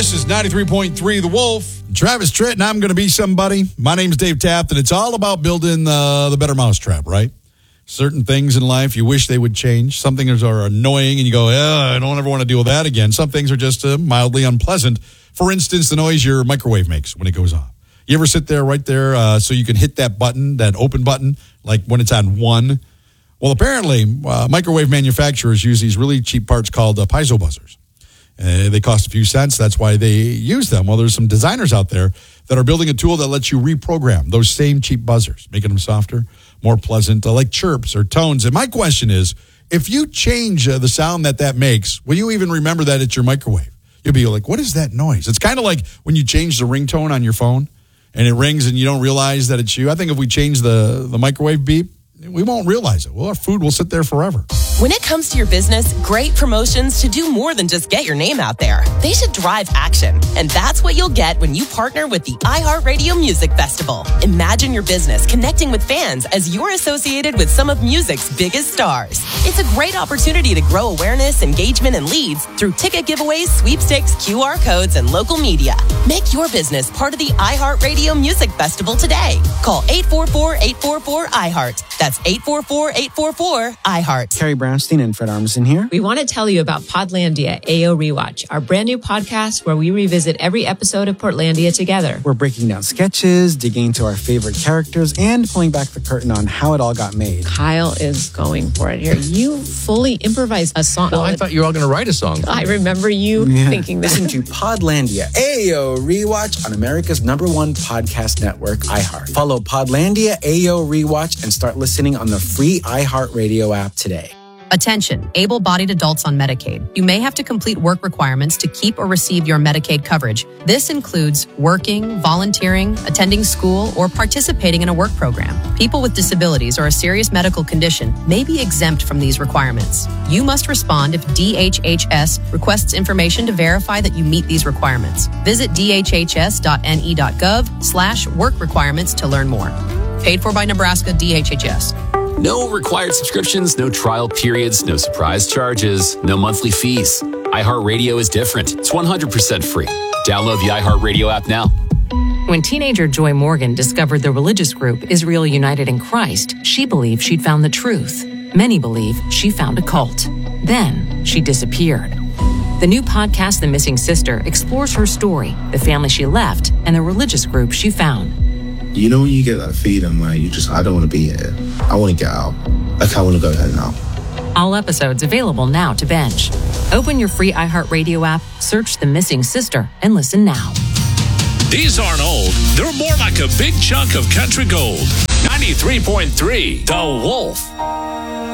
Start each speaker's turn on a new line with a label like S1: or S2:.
S1: This is 93.3 The Wolf.
S2: Travis Tritt, and I'm going to be somebody. My name's Dave Taft, and it's all about building the better mousetrap, right? Certain things in life you wish they would change. Some things are annoying, and you go, I don't ever want to deal with that again. Some things are just mildly unpleasant. For instance, the noise your microwave makes when it goes off. You ever sit there right there so you can hit that button, that open button, like when it's on 1? Well, apparently, microwave manufacturers use these really cheap parts called piezo buzzers. They cost a few cents. That's why they use them. Well, there's some designers out there that are building a tool that lets you reprogram those same cheap buzzers, making them softer, more pleasant, like chirps or tones. And my question is, if you change the sound that makes, will you even remember that it's your microwave? You'll be like, what is that noise? It's kind of like when you change the ringtone on your phone and it rings and you don't realize that it's you. I think if we change the microwave beep, we won't realize it. Well, our food will sit there forever.
S3: When it comes to your business, great promotions should do more than just get your name out there. They should drive action. And that's what you'll get when you partner with the iHeartRadio Music Festival. Imagine your business connecting with fans as you're associated with some of music's biggest stars. It's a great opportunity to grow awareness, engagement, and leads through ticket giveaways, sweepstakes, QR codes, and local media. Make your business part of the iHeartRadio Music Festival today. Call 844-844-iHeart. That's 844-844-iHeart.
S4: Carrie Brownstein and Fred Armisen here.
S5: We want to tell you about Podlandia AO Rewatch, our brand new podcast where we revisit every episode of Portlandia together.
S4: We're breaking down sketches, digging into our favorite characters, and pulling back the curtain on how it all got made.
S5: Kyle is going for it here. You fully improvised a song.
S6: Well, I thought you were all going to write a song.
S5: I remember you thinking that.
S4: Listen to Podlandia AO Rewatch on America's #1 podcast network, iHeart. Follow Podlandia AO Rewatch and start listening on the free iHeartRadio app today.
S7: Attention, able-bodied adults on Medicaid. You may have to complete work requirements to keep or receive your Medicaid coverage. This includes working, volunteering, attending school, or participating in a work program. People with disabilities or a serious medical condition may be exempt from these requirements. You must respond if DHHS requests information to verify that you meet these requirements. Visit dhhs.ne.gov/work requirements to learn more. Paid for by Nebraska DHHS.
S8: No required subscriptions, no trial periods, no surprise charges, no monthly fees. iHeartRadio is different. It's 100% free. Download the iHeartRadio app now.
S9: When teenager Joy Morgan discovered the religious group Israel United in Christ, she believed she'd found the truth. Many believe she found a cult. Then she disappeared. The new podcast, The Missing Sister, explores her story, the family she left, and the religious group she found.
S10: You know when you get that feeling where I don't want to be here. I want to get out. Like I want to go home now.
S9: All episodes available now to binge. Open your free iHeartRadio app, search The Missing Sister, and listen now.
S11: These aren't old. They're more like a big chunk of country gold. 93.3 The Wolf.